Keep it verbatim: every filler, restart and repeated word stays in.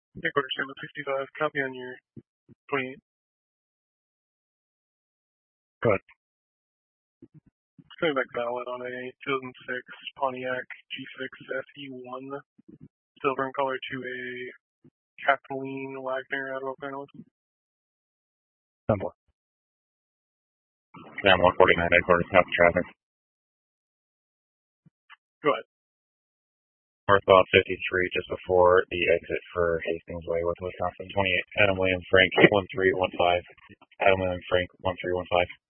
Yeah, quarter seven sixty-five. Copy on your twenty-eight. Go ahead. Coming back valid on a two thousand six Pontiac G six S E one, silver in color to a Kathleen Wagner out of Oklahoma. Simple. Sam one forty-nine, headquarters, half traffic. Go ahead. Northbound fifty-three, just before the exit for Hastings Way with Wisconsin. twenty-eight, Adam William Frank, one three one five. Adam William Frank, one three one five.